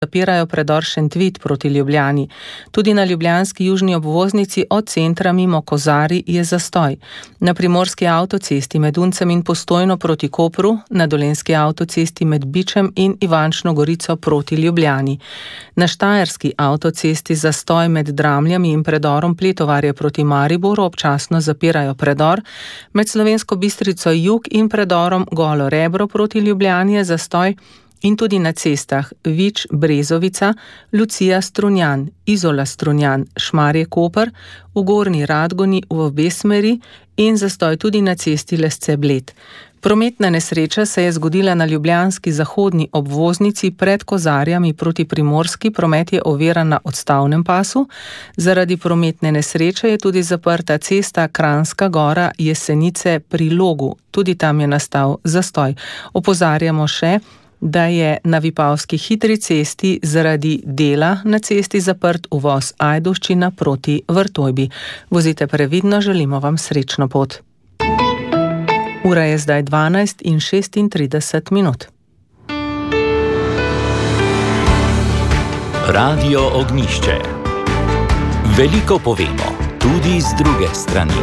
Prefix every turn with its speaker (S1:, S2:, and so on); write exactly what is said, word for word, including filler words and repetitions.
S1: zapirajo predor Šentvid proti Ljubljani. Tudi na ljubljanski južni obvoznici od centra mimo Kozarij je zastoj. Na primorski avtocesti med Uncem in Postojno proti Kopru, na dolenjski avtocesti med Bičem in Ivančno Gorico proti Ljubljani. Na štajerski avtocesti zastoj med Dramljami in predorom Pletovarje proti Mariboru občasno zapirajo predor. Med Slovensko Bistrico jug in predorom Golo Rebro proti Ljubljani je zastoj. In tudi na cestah Vič Brezovica, Lucija Strunjan, Izola Strunjan, Šmarje Koper, v Gornji Radgoni v obe smeri in zastoj tudi na cesti Lesce Bled. Prometna nesreča se je zgodila na ljubljanski zahodni obvoznici pred Kozarjami proti Primorski, promet je oviran na odstavnem pasu. Zaradi prometne nesreče je tudi zaprta cesta Kranjska Gora Jesenice pri Logu, tudi tam je nastal zastoj. Opozarjamo še, da je na Vipavski hitri cesti zaradi dela na cesti zaprt uvoz Ajdovščina proti Vrtojbi. Vozite previdno, želimo vam srečno pot. Ura je zdaj dvanajst in šestintrideset minut.
S2: Radio Ognjišče. Veliko povemo, tudi z druge strani.